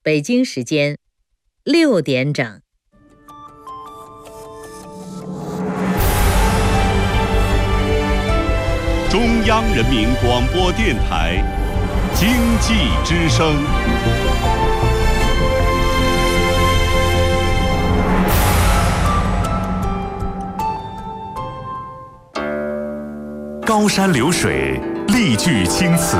北京时间6点整。 中央人民广播电台经济之声。高山流水，丽句青词，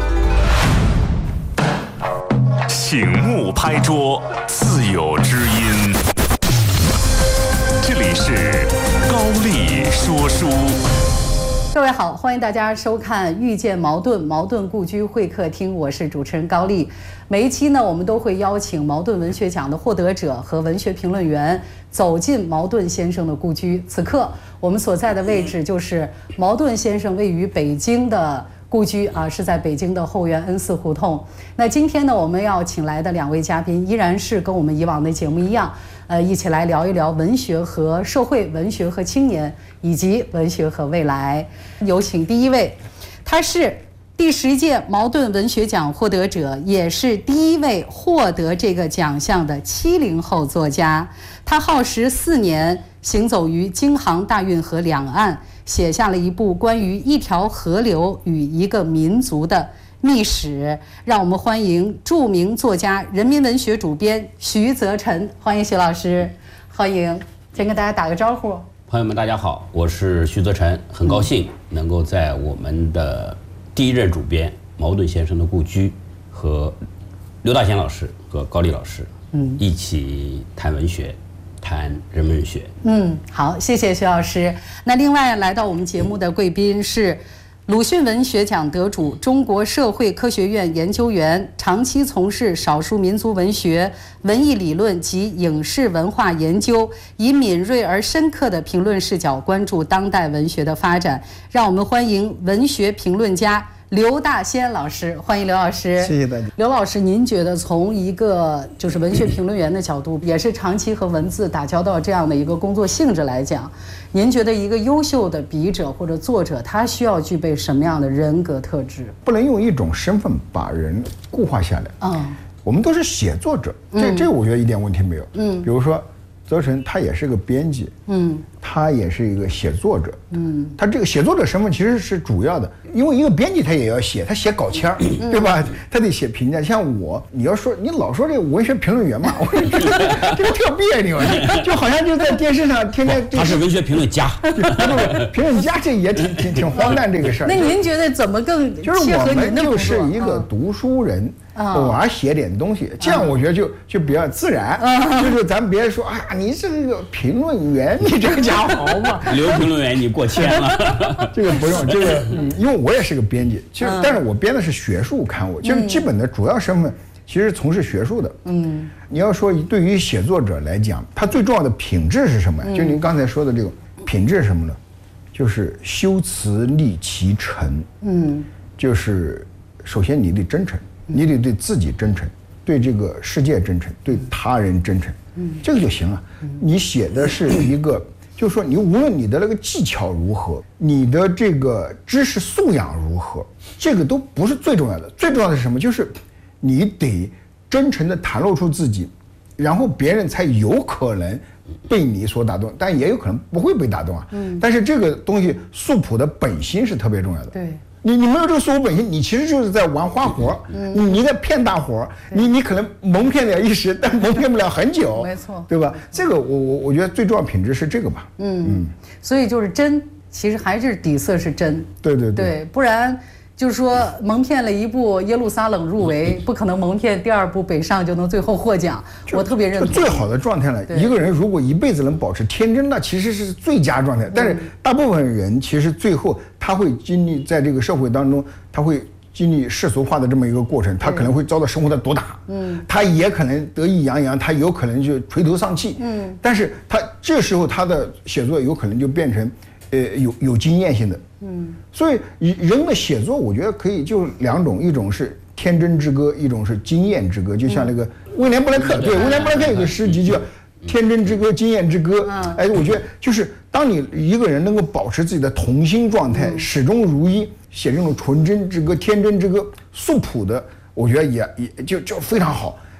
醒目拍桌，自有知音。这里是高丽说书。 各位好，欢迎大家收看《遇见茅盾》茅盾故居会客厅，我是主持人高丽。每一期呢，我们都会邀请茅盾文学奖的获得者和文学评论员走进茅盾先生的故居。此刻我们所在的位置就是茅盾先生位于北京的故居啊，是在北京的后园恩寺胡同。那今天呢，我们要请来的2位嘉宾依然是跟我们以往的节目一样，一起来聊一聊文学和社会、文学和青年，以及文学和未来。有请第一位，他是第10届茅盾文学奖获得者，也是第1位获得这个奖项的70后作家。他耗时4年，行走于京杭大运河两岸，写下了一部关于一条河流与一个民族的秘史。让我们欢迎著名作家、人民文学主编徐则臣，欢迎徐老师，欢迎。先跟大家打个招呼。 朋友们，大家好，我是徐则臣，很高兴能够在我们的第1任主编茅盾先生的故居和刘大贤老师和高丽老师，一起谈文学，谈人文学。 好，谢谢徐老师。那另外来到我们节目的贵宾是鲁迅文学奖得主、中国社会科学院研究员，长期从事少数民族文学、文艺理论及影视文化研究，以敏锐而深刻的评论视角关注当代文学的发展。让我们欢迎文学评论家刘大仙老师，欢迎刘老师。 谢谢大家。 刘老师，您觉得从一个就是文学评论员的角度，也是长期和文字打交道这样的一个工作性质来讲，您觉得一个优秀的笔者或者作者，他需要具备什么样的人格特质？ 不能用一种身份把人固化下来。我们都是写作者，这我觉得一点问题没有。比如说则臣他也是个编辑，他也是一个写作者，他这个写作者身份其实是主要的，因为一个编辑他也要写，他写稿签儿，对吧？他得写评价。像我，你要说你老说这个文学评论员嘛，我说这个特别扭，就好像就在电视上天天。 他是文学评论家， 评论家这也挺荒诞这个事儿。 那您觉得怎么更切合您的工作？ 就是我们就是一个读书人。偶尔写点东西，这样我觉得就比较自然。就是咱别说啊，你是个评论员，你这个家伙好嘛？ 刘评论员，你过谦了。 这个不用，这个因为我也是个编辑，其实但是我编的是学术刊物，就是基本的主要身份其实从事学术的。你要说对于写作者来讲，他最重要的品质是什么呀？就您刚才说的这个品质是什么呢？就是修辞立其诚。就是首先你得真诚。你得对自己真诚，对这个世界真诚，对他人真诚，这个就行了。你写的是一个，就是说你无论你的那个技巧如何，你的这个知识素养如何，这个都不是最重要的。最重要的是什么？就是你得真诚地袒露出自己，然后别人才有可能被你所打动，但也有可能不会被打动啊。但是这个东西素朴的本心是特别重要的。 对。 你没有这个素朴本心，你其实就是在玩花活，你在骗大伙，你可能蒙骗了一时，但蒙骗不了很久， 没错， 对吧？这个我觉得最重要品质是这个吧。 所以就是真，其实还是底色是真。对，不然就是说蒙骗了一部《耶路撒冷入围》，不可能蒙骗第2部《北上》就能最后获奖。我特别认同。 最好的状态了，一个人如果一辈子能保持天真，那其实是最佳状态。但是大部分人其实最后他会经历在这个社会当中，他会经历世俗化的这么一个过程，他可能会遭到生活的毒打，他也可能得意洋洋，他有可能就垂头丧气，但是他这时候他的写作有可能就变成有经验性的。所以人的写作我觉得可以就2种，一种是天真之歌，一种是经验之歌。就像那个威廉布莱克，对，威廉布莱克有个诗集叫《天真之歌，经验之歌》。我觉得就是当你一个人能够保持自己的童心状态，始终如一，写这种纯真之歌、天真之歌、素朴的，我觉得也就非常好。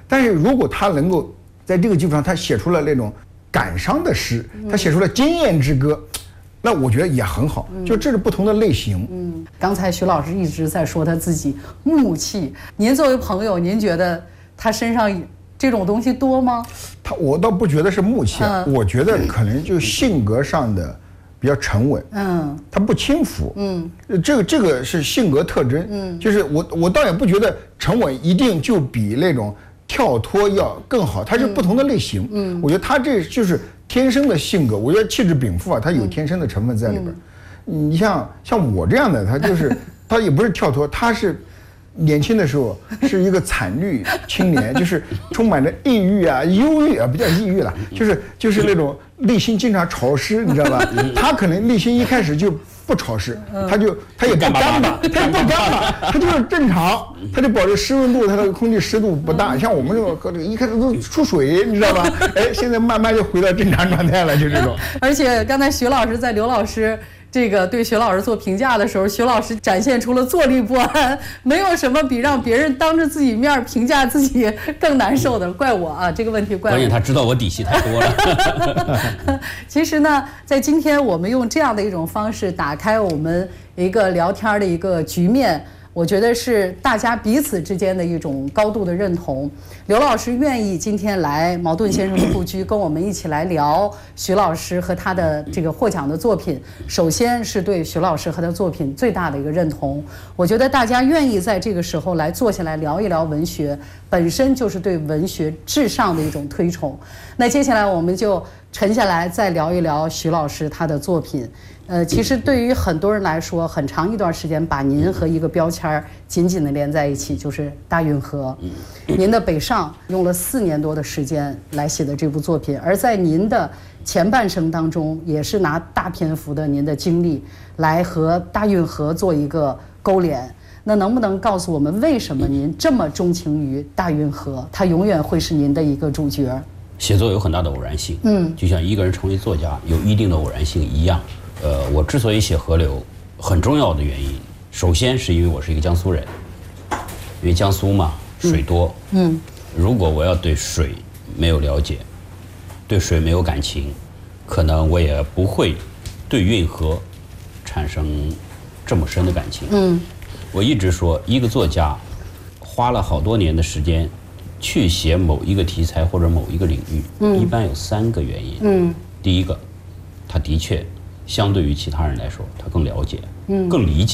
但是如果他能够在这个基础上，他写出了那种感伤的诗，他写出了经验之歌，那我觉得也很好。就这是不同的类型。 刚才徐老师一直在说他自己木气，您作为朋友，您觉得他身上这种东西多吗？ 我倒不觉得是木气，我觉得可能就性格上的比较沉稳，他不轻浮，这个是性格特征，就是我倒也不觉得沉稳一定就比那种跳脱要更好，它是不同的类型，我觉得他这就是天生的性格，我觉得气质禀赋啊，它有天生的成分在里边。你像我这样的，他也不是跳脱，他是年轻的时候是一个惨绿青年，就是充满着抑郁啊、忧郁啊，不叫抑郁了，就是那种内心经常潮湿，你知道吧？他可能内心一开始就不潮湿，他也不干巴，他就是正常，他就保持湿润度，他的空气湿度不大。像我们这个一开始都出水，你知道吧？哎，现在慢慢就回到正常状态了，就这种。 而且刚才徐老师在刘老师这个对徐老师做评价的时候，徐老师展现出了坐立不安，没有什么比让别人当着自己面评价自己更难受的。怪我啊，这个问题怪我。 关键他知道我底细太多了。 其实呢，在今天我们用这样的一种方式打开我们一个聊天的一个局面，我觉得是大家彼此之间的一种高度的认同。刘老师愿意今天来茅盾先生的故居跟我们一起来聊徐老师和他的这个获奖的作品，首先是对徐老师和他的作品最大的一个认同。我觉得大家愿意在这个时候来坐下来聊一聊文学，本身就是对文学至上的一种推崇。那接下来我们就沉下来再聊一聊徐老师他的作品。其实对于很多人来说，很长一段时间把您和一个标签紧紧地连在一起，就是大运河。您的北上用了4年多的时间来写的这部作品，而在您的前半生当中，也是拿大篇幅的您的经历来和大运河做一个勾连。那能不能告诉我们，为什么您这么钟情于大运河？它永远会是您的一个主角。 写作有很大的偶然性，就像一个人成为作家有一定的偶然性一样。我之所以写河流，很重要的原因，首先是因为我是一个江苏人，因为江苏嘛，水多，如果我要对水没有了解，对水没有感情，可能我也不会对运河产生这么深的感情。我一直说，一个作家花了好多年的时间去写某一个题材或者某一个领域，一般有3个原因。第一个，他的确相对于其他人来说，他更了解，更理解。